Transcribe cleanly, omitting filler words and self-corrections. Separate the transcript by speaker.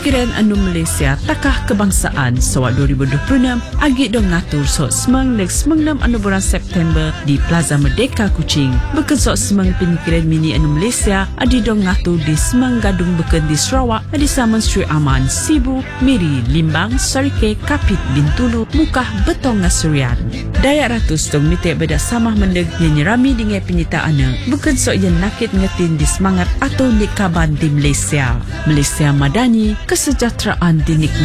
Speaker 1: Pemikiran anu Malaysia takah kebangsaan sawat 2026 agi dong ngatur sok semang nek semang 6 anu bulan September di Plaza Merdeka Kuching. Beken sok semang pemikiran mini anu Malaysia adi dong ngatur di semang gadung beken di Sarawak adi Saman Sri Aman, Sibu, Miri, Limbang, Sarike, Kapit, Bintulu, Mukah, Betong Ngasurian. Dayak ratus dong mitek bedak samah mendeg yang nyerami dengan penyitaannya. Beken sok yang nakit ngetin di semangat atau nikaban di Malaysia. Malaysia Madani, kesejahteraan dinikmati.